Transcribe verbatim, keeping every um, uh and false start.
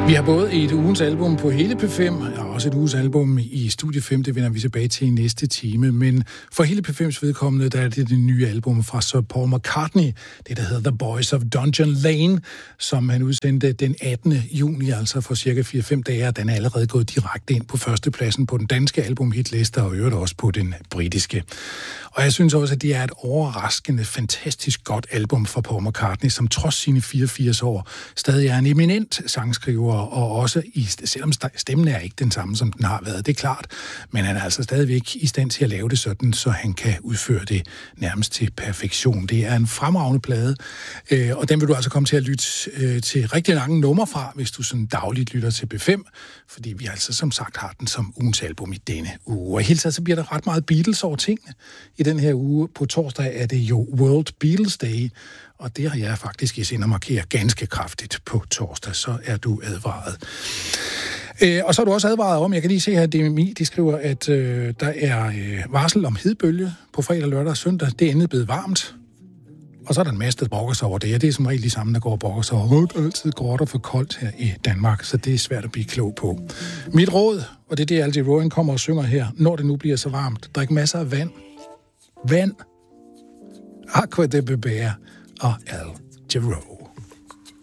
Vi har både et ugens album på hele P fem, og også et ugens album i Studie fem, det vender vi tilbage til i næste time. Men for hele P fems vedkommende, der er det det nye album fra Sir Paul McCartney, det der hedder The Boys of Dungeon Lane, som han udsendte den attende juni, altså for cirka fire til fem dage, og den er allerede gået direkte ind på førstepladsen på den danske albumhitliste, og i øvrigt også på den britiske. Og jeg synes også, at det er et overraskende, fantastisk godt album for Paul McCartney, som trods sine fireogfirs år stadig er en eminent sangskriver, og også, i, selvom stemmen er ikke den samme, som den har været, det er klart, men han er altså stadigvæk i stand til at lave det sådan, så han kan udføre det nærmest til perfektion. Det er en fremragende plade, øh, og den vil du altså komme til at lytte øh, til rigtig lange numre fra, hvis du sådan dagligt lytter til P fem, fordi vi altså som sagt har den som ugens album i denne uge. Og helt så bliver der ret meget Beatles over tingene. I den her uge på torsdag er det jo World Beatles Day, og det har jeg faktisk i sind at markere ganske kraftigt på torsdag, så er du advaret. Øh, og så er du også advaret om, jeg kan lige se her, at D M I, de skriver, at øh, der er øh, varsel om hedebølge på fredag, lørdag og søndag. Det er endelig blevet varmt. Og så er der en masse, der brokker sig over det, og det er som regel de samme, der går og brokker sig over. Det er altid gråt og for koldt her i Danmark, så det er svært at blive klog på. Mit råd, og det er det, Al Jarreau kommer og synger her, når det nu bliver så varmt, drik masser af vand. Vand. Aqua de Beber og Al Jarreau.